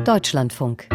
Deutschlandfunk.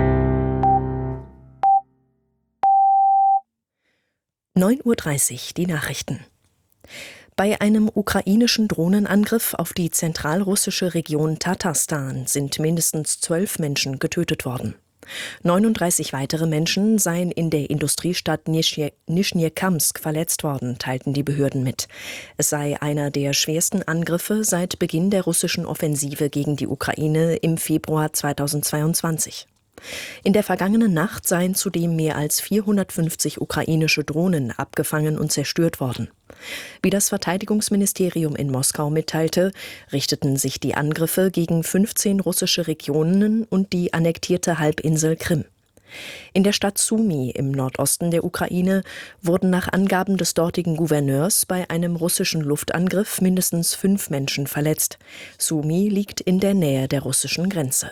9:30 Uhr, die Nachrichten. Bei einem ukrainischen Drohnenangriff auf die zentralrussische Region Tatarstan sind mindestens 12 Menschen getötet worden. 39 weitere Menschen seien in der Industriestadt Nischnjekamsk verletzt worden, teilten die Behörden mit. Es sei einer der schwersten Angriffe seit Beginn der russischen Offensive gegen die Ukraine im Februar 2022. In der vergangenen Nacht seien zudem mehr als 450 ukrainische Drohnen abgefangen und zerstört worden. Wie das Verteidigungsministerium in Moskau mitteilte, richteten sich die Angriffe gegen 15 russische Regionen und die annektierte Halbinsel Krim. In der Stadt Sumy im Nordosten der Ukraine wurden nach Angaben des dortigen Gouverneurs bei einem russischen Luftangriff mindestens 5 Menschen verletzt. Sumy liegt in der Nähe der russischen Grenze.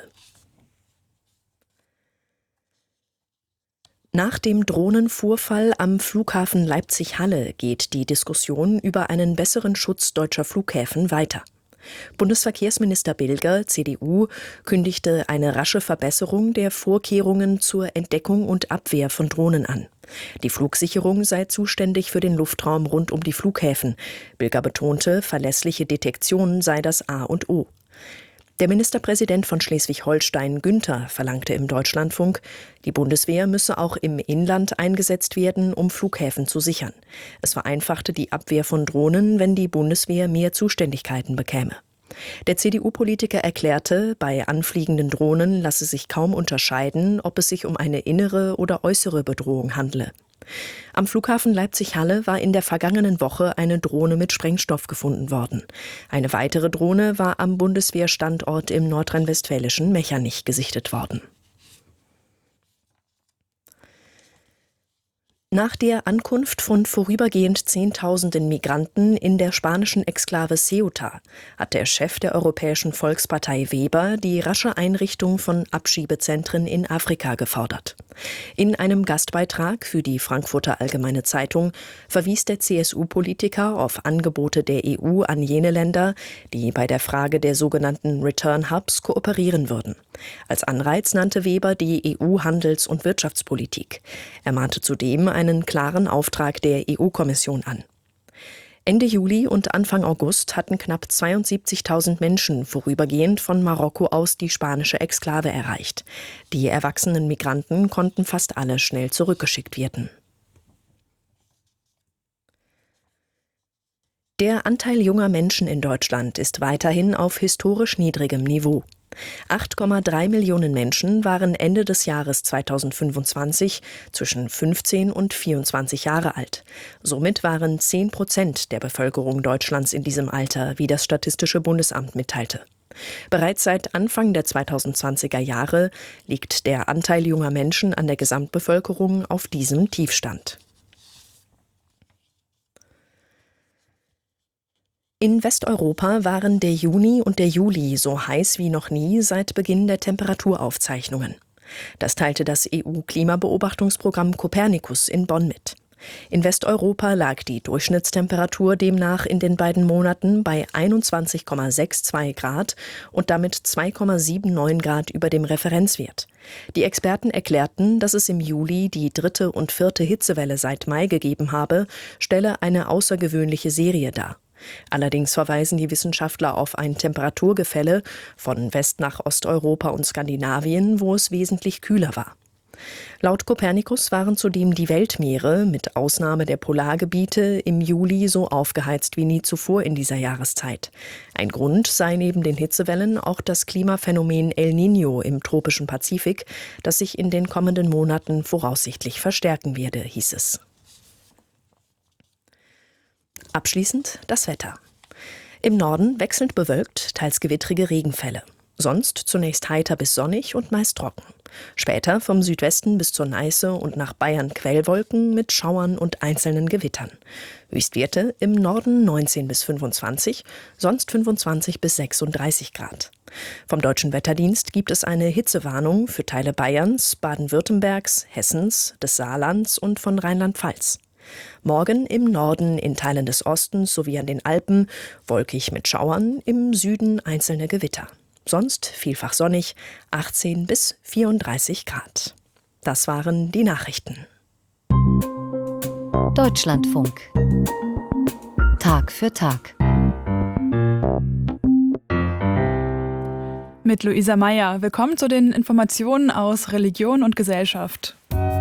Nach dem Drohnenvorfall am Flughafen Leipzig-Halle geht die Diskussion über einen besseren Schutz deutscher Flughäfen weiter. Bundesverkehrsminister Bilger, CDU, kündigte eine rasche Verbesserung der Vorkehrungen zur Entdeckung und Abwehr von Drohnen an. Die Flugsicherung sei zuständig für den Luftraum rund um die Flughäfen. Bilger betonte, verlässliche Detektion sei das A und O. Der Ministerpräsident von Schleswig-Holstein, Günther, verlangte im Deutschlandfunk, die Bundeswehr müsse auch im Inland eingesetzt werden, um Flughäfen zu sichern. Es vereinfachte die Abwehr von Drohnen, wenn die Bundeswehr mehr Zuständigkeiten bekäme. Der CDU-Politiker erklärte, bei anfliegenden Drohnen lasse sich kaum unterscheiden, ob es sich um eine innere oder äußere Bedrohung handle. Am Flughafen Leipzig-Halle war in der vergangenen Woche eine Drohne mit Sprengstoff gefunden worden. Eine weitere Drohne war am Bundeswehrstandort im nordrhein-westfälischen Mechernich gesichtet worden. Nach der Ankunft von vorübergehend Zehntausenden Migranten in der spanischen Exklave Ceuta hat der Chef der Europäischen Volkspartei Weber die rasche Einrichtung von Abschiebezentren in Afrika gefordert. In einem Gastbeitrag für die Frankfurter Allgemeine Zeitung verwies der CSU-Politiker auf Angebote der EU an jene Länder, die bei der Frage der sogenannten Return Hubs kooperieren würden. Als Anreiz nannte Weber die EU-Handels- und Wirtschaftspolitik. Er mahnte zudem einen klaren Auftrag der EU-Kommission an. Ende Juli und Anfang August hatten knapp 72.000 Menschen vorübergehend von Marokko aus die spanische Exklave erreicht. Die erwachsenen Migranten konnten fast alle schnell zurückgeschickt werden. Der Anteil junger Menschen in Deutschland ist weiterhin auf historisch niedrigem Niveau. 8,3 Millionen Menschen waren Ende des Jahres 2025 zwischen 15 und 24 Jahre alt. Somit waren 10% der Bevölkerung Deutschlands in diesem Alter, wie das Statistische Bundesamt mitteilte. Bereits seit Anfang der 2020er Jahre liegt der Anteil junger Menschen an der Gesamtbevölkerung auf diesem Tiefstand. In Westeuropa waren der Juni und der Juli so heiß wie noch nie seit Beginn der Temperaturaufzeichnungen. Das teilte das EU-Klimabeobachtungsprogramm Copernicus in Bonn mit. In Westeuropa lag die Durchschnittstemperatur demnach in den beiden Monaten bei 21,62 Grad und damit 2,79 Grad über dem Referenzwert. Die Experten erklärten, dass es im Juli die 3. und 4. Hitzewelle seit Mai gegeben habe, stelle eine außergewöhnliche Serie dar. Allerdings verweisen die Wissenschaftler auf ein Temperaturgefälle von West- nach Osteuropa und Skandinavien, wo es wesentlich kühler war. Laut Copernicus waren zudem die Weltmeere, mit Ausnahme der Polargebiete, im Juli so aufgeheizt wie nie zuvor in dieser Jahreszeit. Ein Grund sei neben den Hitzewellen auch das Klimaphänomen El Niño im tropischen Pazifik, das sich in den kommenden Monaten voraussichtlich verstärken werde, hieß es. Abschließend das Wetter. Im Norden wechselnd bewölkt, teils gewittrige Regenfälle. Sonst zunächst heiter bis sonnig und meist trocken. Später vom Südwesten bis zur Neiße und nach Bayern Quellwolken mit Schauern und einzelnen Gewittern. Höchstwerte im Norden 19 bis 25, sonst 25 bis 36 Grad. Vom Deutschen Wetterdienst gibt es eine Hitzewarnung für Teile Bayerns, Baden-Württembergs, Hessens, des Saarlands und von Rheinland-Pfalz. Morgen im Norden, in Teilen des Ostens sowie an den Alpen wolkig mit Schauern, im Süden einzelne Gewitter. sonst vielfach sonnig, 18 bis 34 Grad. Das waren die Nachrichten. Deutschlandfunk. Tag für Tag. Mit Luisa Meyer. Willkommen zu den Informationen aus Religion und Gesellschaft.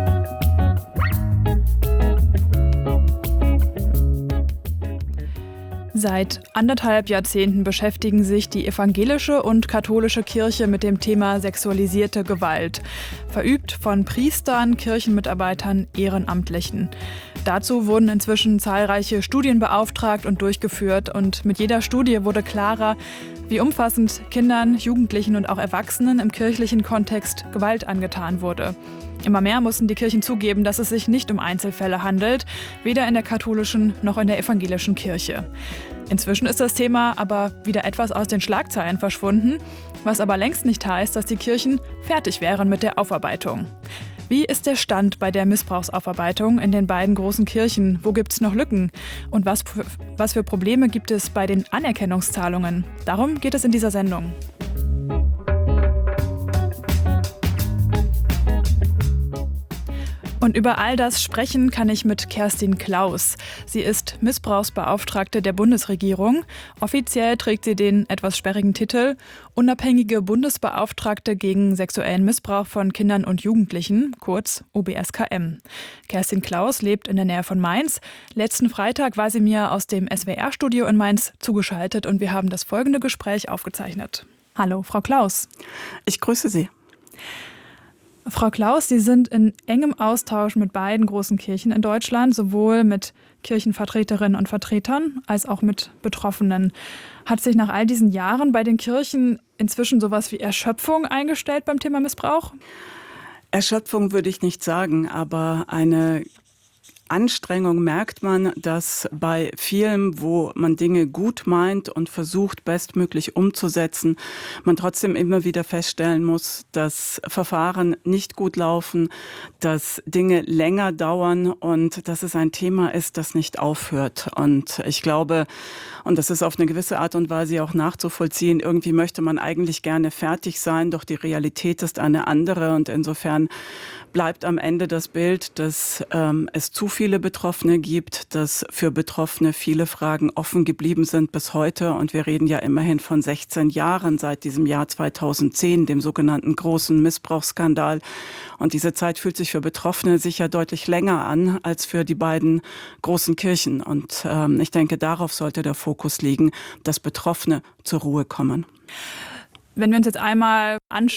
Seit 1,5 Jahrzehnten beschäftigen sich die evangelische und katholische Kirche mit dem Thema sexualisierte Gewalt, verübt von Priestern, Kirchenmitarbeitern, Ehrenamtlichen. Dazu wurden inzwischen zahlreiche Studien beauftragt und durchgeführt, und mit jeder Studie wurde klarer, wie umfassend Kindern, Jugendlichen und auch Erwachsenen im kirchlichen Kontext Gewalt angetan wurde. Immer mehr mussten die Kirchen zugeben, dass es sich nicht um Einzelfälle handelt, weder in der katholischen noch in der evangelischen Kirche. Inzwischen ist das Thema aber wieder etwas aus den Schlagzeilen verschwunden, was aber längst nicht heißt, dass die Kirchen fertig wären mit der Aufarbeitung. Wie ist der Stand bei der Missbrauchsaufarbeitung in den beiden großen Kirchen? Wo gibt es noch Lücken? Und was für Probleme gibt es bei den Anerkennungszahlungen? Darum geht es in dieser Sendung. Und über all das sprechen kann ich mit Kerstin Klaus. Sie ist Missbrauchsbeauftragte der Bundesregierung. Offiziell trägt sie den etwas sperrigen Titel Unabhängige Bundesbeauftragte gegen sexuellen Missbrauch von Kindern und Jugendlichen, kurz OBSKM. Kerstin Klaus lebt in der Nähe von Mainz. Letzten Freitag war sie mir aus dem SWR-Studio in Mainz zugeschaltet und wir haben das folgende Gespräch aufgezeichnet. Hallo, Frau Klaus. Ich grüße Sie. Frau Klaus, Sie sind in engem Austausch mit beiden großen Kirchen in Deutschland, sowohl mit Kirchenvertreterinnen und Vertretern als auch mit Betroffenen. Hat sich nach all diesen Jahren bei den Kirchen inzwischen sowas wie Erschöpfung eingestellt beim Thema Missbrauch? Erschöpfung würde ich nicht sagen, aber eine Anstrengung merkt man, dass bei vielem, wo man Dinge gut meint und versucht, bestmöglich umzusetzen, man trotzdem immer wieder feststellen muss, dass Verfahren nicht gut laufen, dass Dinge länger dauern und dass es ein Thema ist, das nicht aufhört. Und ich glaube, und das ist auf eine gewisse Art und Weise auch nachzuvollziehen, irgendwie möchte man eigentlich gerne fertig sein, doch die Realität ist eine andere, und insofern bleibt am Ende das Bild, dass es zu viele Betroffene gibt, dass für Betroffene viele Fragen offen geblieben sind bis heute. Und wir reden ja immerhin von 16 Jahren seit diesem Jahr 2010, dem sogenannten großen Missbrauchsskandal. Und diese Zeit fühlt sich für Betroffene sicher deutlich länger an als für die beiden großen Kirchen. Und ich denke, darauf sollte der Fokus liegen, dass Betroffene zur Ruhe kommen. Wenn wir uns jetzt einmal anschauen,